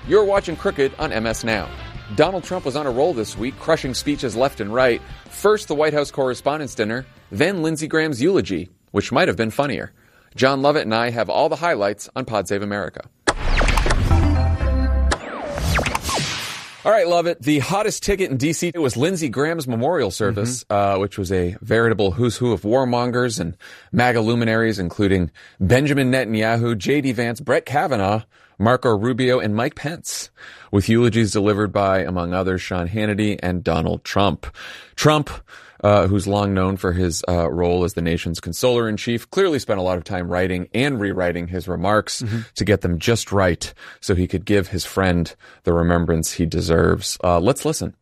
You're watching Crooked on MS Now. Donald Trump was on a roll this week, crushing speeches left and right. First, the White House Correspondents' Dinner, then Lindsey Graham's eulogy, which might have been funnier. John Lovett and I have all the highlights on Pod Save America. All right, Lovett, the hottest ticket in D.C. was Lindsey Graham's memorial service, which was a veritable who's who of warmongers and MAGA luminaries, including Benjamin Netanyahu, J.D. Vance, Brett Kavanaugh, Marco Rubio, and Mike Pence, with eulogies delivered by, among others, Sean Hannity and Donald Trump. Trump, who's long known for his role as the nation's consoler-in-chief, clearly spent a lot of time writing and rewriting his remarks to get them just right so he could give his friend the remembrance he deserves. Let's listen.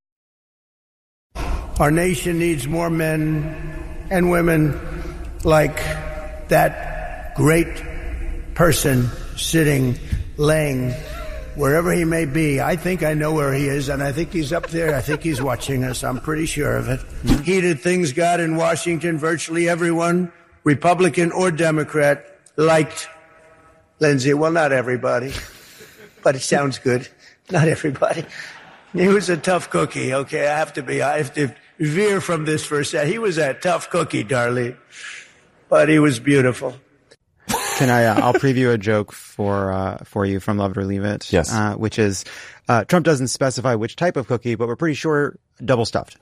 Our nation needs more men and women like that great person sitting, laying, wherever he may be. I think I know where he is, and I think he's up there. I think he's watching us. I'm pretty sure of it. Heated things got in Washington. Virtually everyone, Republican or Democrat, liked Lindsey. Well, not everybody, but it sounds good. Not everybody. He was a tough cookie, okay? I have to veer from this for a second. He was a tough cookie, darling, but he was beautiful. Can I'll preview a joke for you from Love It or Leave It. Yes. Which is, Trump doesn't specify which type of cookie, but we're pretty sure double stuffed.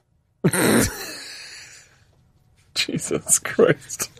Jesus Christ.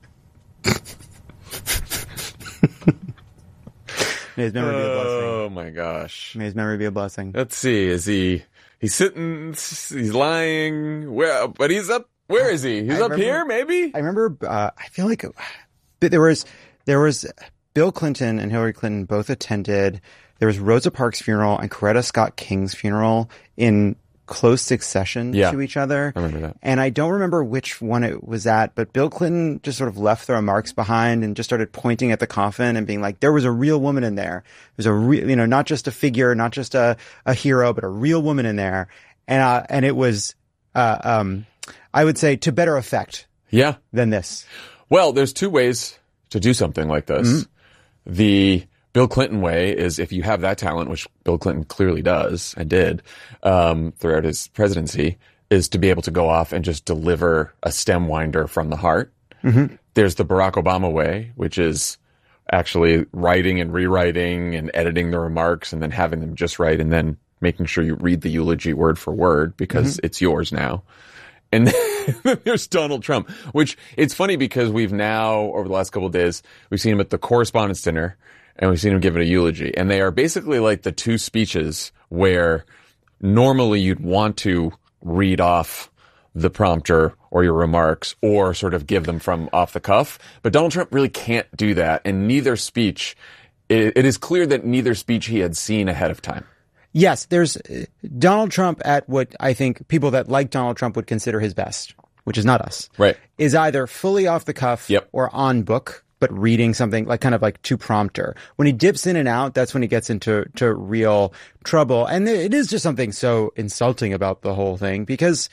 May his memory be a blessing. Oh my gosh. May his memory be a blessing. Let's see. He's sitting, he's lying. But he's up. Where is he? He's up here, maybe? I remember, I feel like there was Bill Clinton and Hillary Clinton both attended. There was Rosa Parks' funeral and Coretta Scott King's funeral in close succession to each other. I remember that. And I don't remember which one it was at, but Bill Clinton just sort of left the remarks behind and just started pointing at the coffin and being like, there was a real woman in there. There's not just a figure, not just a hero, but a real woman in there. And it was, I would say, to better effect than this. Well, there's two ways to do something like this. The Bill Clinton way is, if you have that talent, which Bill Clinton clearly does and did throughout his presidency, is to be able to go off and just deliver a stem winder from the heart. There's the Barack Obama way, which is actually writing and rewriting and editing the remarks and then having them just right and then making sure you read the eulogy word for word because it's yours now. And then there's Donald Trump, which it's funny because we've now, over the last couple of days, we've seen him at the Correspondents' Dinner and we've seen him give it a eulogy. And they are basically like the two speeches where normally you'd want to read off the prompter or your remarks or sort of give them from off the cuff. But Donald Trump really can't do that. And neither speech, it is clear that neither speech he had seen ahead of time. Yes, there's Donald Trump at what I think people that like Donald Trump would consider his best, which is not us. Right. Is either fully off the cuff or on book, but reading something like kind of like to prompter. When he dips in and out, that's when he gets into real trouble. And it is just something so insulting about the whole thing because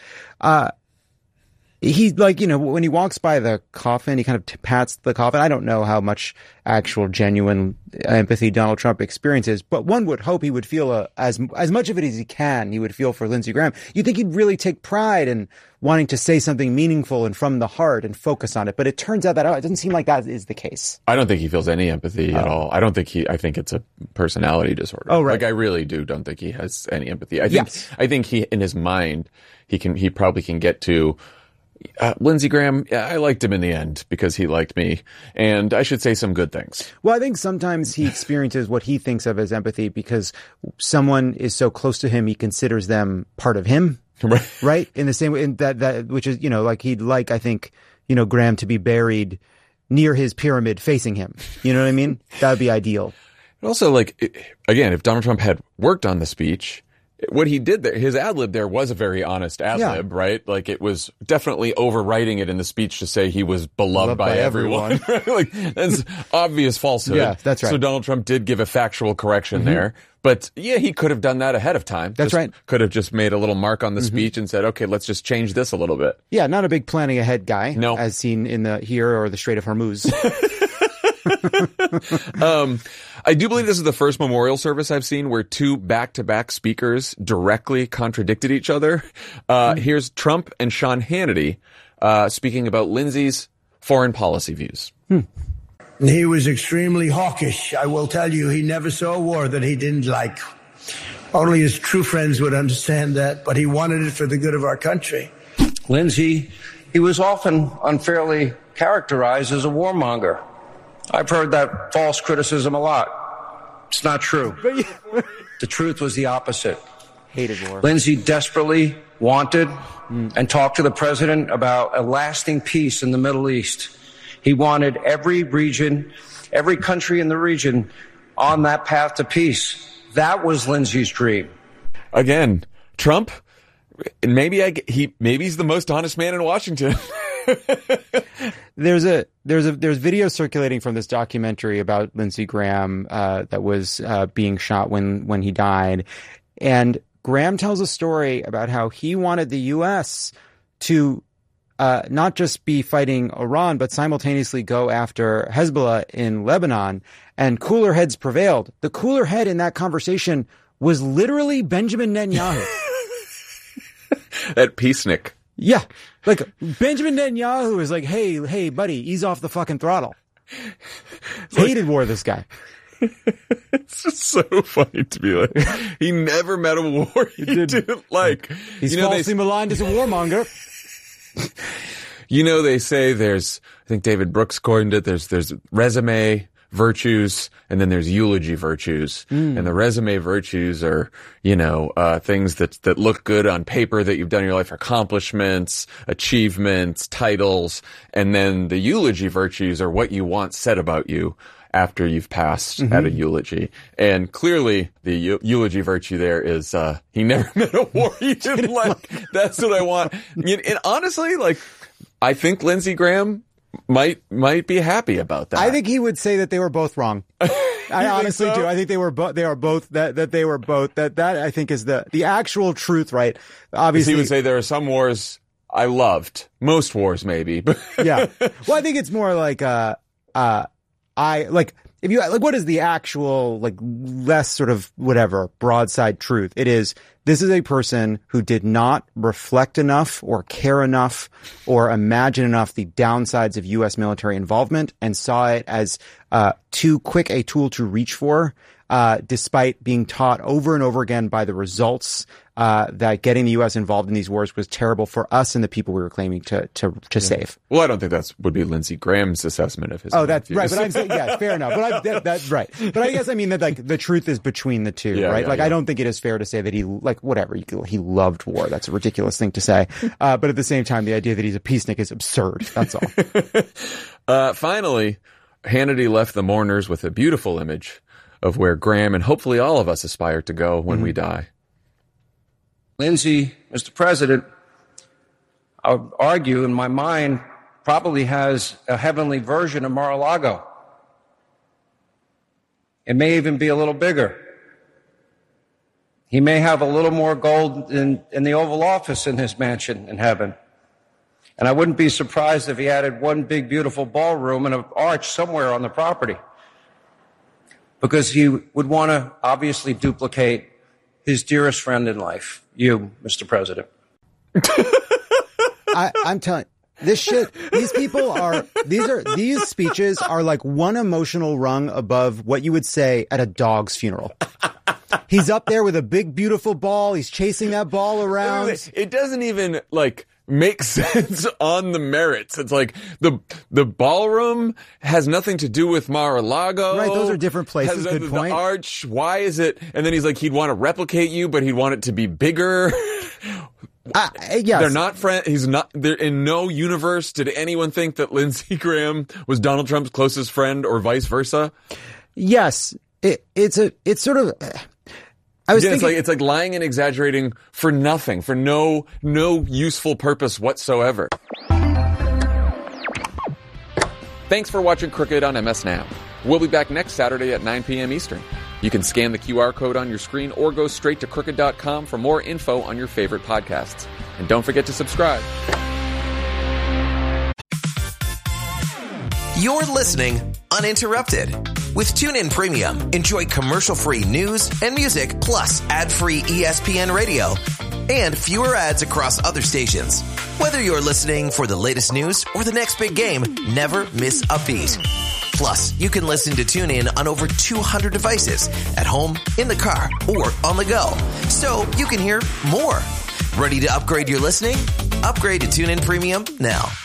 he, like, you know, when he walks by the coffin, he kind of pats the coffin. I don't know how much actual genuine empathy Donald Trump experiences, but one would hope he would feel as much of it as he can. He would feel for Lindsey Graham. You'd think he'd really take pride in wanting to say something meaningful and from the heart and focus on it. But it turns out that it doesn't seem like that is the case. I don't think he feels any empathy at all. I think it's a personality disorder. Oh, right. Like, I really don't think he has any empathy. I think he, in his mind, he probably can get to, Lindsey Graham, I liked him in the end because he liked me, and I should say some good things. Well, I think sometimes he experiences what he thinks of as empathy because someone is so close to him, he considers them part of him. Right? In the same way, in that which is, you know, like he'd like, I think, you know, Graham to be buried near his pyramid facing him. You know what I mean? That would be ideal. But also, like, again, if Donald Trump had worked on the speech, what he did there, his ad lib there was a very honest ad lib, right? Like, it was definitely overwriting it in the speech to say he was beloved by everyone. Like, that's obvious falsehood. Yeah, that's right. So Donald Trump did give a factual correction there. But yeah, he could have done that ahead of time. That's right. Could have just made a little mark on the speech and said, okay, let's just change this a little bit. Yeah, not a big planning ahead guy. No. As seen in the Here or the Strait of Hormuz. I do believe this is the first memorial service I've seen where two back-to-back speakers directly contradicted each other. Here's Trump and Sean Hannity speaking about Lindsey's foreign policy views. He was extremely hawkish. I will tell you, he never saw a war that he didn't like. Only his true friends would understand that, but he wanted it for the good of our country. Lindsey, he was often unfairly characterized as a warmonger. I've heard that false criticism a lot. It's not true. The truth was the opposite. Hated war. Lindsey desperately wanted and talked to the president about a lasting peace in the Middle East. He wanted every region, every country in the region on that path to peace. That was Lindsey's dream. Again, Trump, maybe he's the most honest man in Washington. There's video circulating from this documentary about Lindsey Graham that was being shot when he died, and Graham tells a story about how he wanted the U.S. to not just be fighting Iran, but simultaneously go after Hezbollah in Lebanon, and cooler heads prevailed. The cooler head in that conversation was literally Benjamin Netanyahu. That peacenik. Yeah. Like, Benjamin Netanyahu is like, hey, buddy, ease off the fucking throttle. Hated war, this guy. It's just so funny to be like, he never met a war he didn't like. He's falsely maligned as a warmonger. They say I think David Brooks coined it, there's resume virtues and then there's eulogy virtues. And the resume virtues are, things that look good on paper that you've done in your life, accomplishments, achievements, titles. And then the eulogy virtues are what you want said about you after you've passed at a eulogy. And clearly the eulogy virtue there is, he never met a war he didn't like. That's what I want. And honestly, I think Lindsey Graham might be happy about that. I think he would say that they were both wrong. I honestly do. I think they are both, that I think is the actual truth, right? Obviously. He would say there are some wars I loved. Most wars, maybe. Yeah. Well, I think it's more like, what is the actual, less sort of whatever broadside truth? It is, this is a person who did not reflect enough or care enough or imagine enough the downsides of U.S. military involvement and saw it as too quick a tool to reach for, despite being taught over and over again by the results that getting the U.S. involved in these wars was terrible for us and the people we were claiming to save. Well, I don't think that would be Lindsey Graham's assessment of his. Oh, that's right. But I'm saying, yeah, fair enough. But that's right. But I guess I mean that the truth is between the two, right? I don't think it is fair to say that he he loved war. That's a ridiculous thing to say. But at the same time, the idea that he's a peacenik is absurd. That's all. Finally, Hannity left the mourners with a beautiful image of where Graham and hopefully all of us aspire to go when we die. Lindsey, Mr. President, I would argue in my mind probably has a heavenly version of Mar-a-Lago. It may even be a little bigger. He may have a little more gold in the Oval Office in his mansion in heaven. And I wouldn't be surprised if he added one big, beautiful ballroom and an arch somewhere on the property. Because he would want to obviously duplicate his dearest friend in life, you, Mr. President. I'm telling you, this shit, these speeches are like one emotional rung above what you would say at a dog's funeral. He's up there with a big, beautiful ball. He's chasing that ball around. It doesn't even make sense on the merits. It's like the ballroom has nothing to do with Mar-a-Lago. Right, those are different places. Good point. The arch, why is it? And then he's like, he'd want to replicate you, but he'd want it to be bigger. Yes. They're not friends. He's not. They're in no universe. Did anyone think that Lindsey Graham was Donald Trump's closest friend, or vice versa? Yes, it's sort of. I was thinking, it's like lying and exaggerating for nothing, for no useful purpose whatsoever. Thanks for watching Crooked on MS Now. We'll be back next Saturday at 9 p.m. Eastern. You can scan the QR code on your screen or go straight to crooked.com for more info on your favorite podcasts. And don't forget to subscribe. You're listening uninterrupted. With TuneIn Premium, enjoy commercial-free news and music, plus ad-free ESPN radio and fewer ads across other stations. Whether you're listening for the latest news or the next big game, never miss a beat. Plus, you can listen to TuneIn on over 200 devices at home, in the car, or on the go. So you can hear more. Ready to upgrade your listening? Upgrade to TuneIn Premium now.